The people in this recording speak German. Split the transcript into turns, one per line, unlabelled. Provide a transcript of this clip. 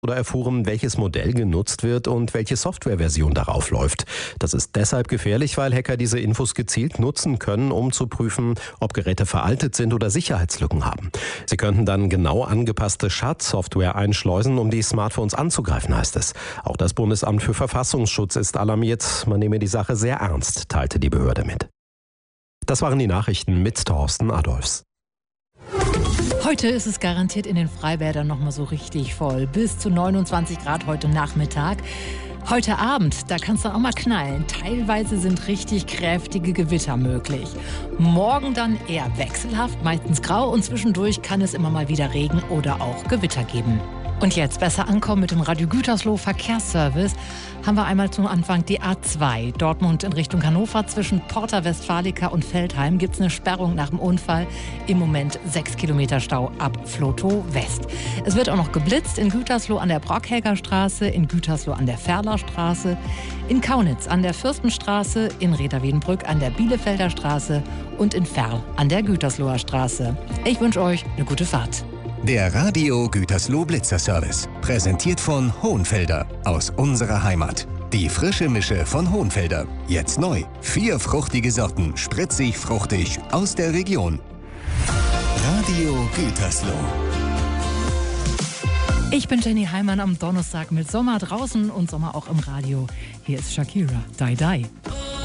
oder erfuhren, welches Modell genutzt wird und welche Softwareversion darauf läuft. Das ist deshalb gefährlich, weil Hacker diese Infos gezielt nutzen können, um zu prüfen, ob Geräte veraltet sind oder Sicherheitslücken haben. Sie könnten dann genau angepasste Schadsoftware einschleusen, um die Smartphones anzugreifen, heißt es. Auch das Bundesamt für Verfassungsschutz ist alarmiert. Man nehme die Sache sehr ernst, teilte die Behörde mit. Das waren die Nachrichten mit Thorsten Adolfs.
Heute ist es garantiert in den Freibädern noch mal so richtig voll. Bis zu 29 Grad heute Nachmittag. Heute Abend, da kann es dann auch mal knallen. Teilweise sind richtig kräftige Gewitter möglich. Morgen dann eher wechselhaft, meistens grau und zwischendurch kann es immer mal wieder Regen oder auch Gewitter geben. Und jetzt besser ankommen mit dem Radio Gütersloh Verkehrsservice. Haben wir einmal zum Anfang die A2. Dortmund in Richtung Hannover zwischen Porta Westfalica und Veltheim gibt es eine Sperrung nach dem Unfall. Im Moment 6 Kilometer Stau ab Vlotho West. Es wird auch noch geblitzt in Gütersloh an der Brockhäger Straße, in Gütersloh an der Ferler Straße, in Kaunitz an der Fürstenstraße, in Reda-Wiedenbrück an der Bielefelder Straße und in Verl an der Gütersloher Straße. Ich wünsche euch eine gute Fahrt.
Der Radio Gütersloh Blitzerservice, präsentiert von Hohenfelder aus unserer Heimat. Die frische Mische von Hohenfelder, jetzt neu. 4 fruchtige Sorten, spritzig, fruchtig, aus der Region. Radio Gütersloh.
Ich bin Jenny Heimann am Donnerstag mit Sommer draußen und Sommer auch im Radio. Hier ist Shakira, Die Die.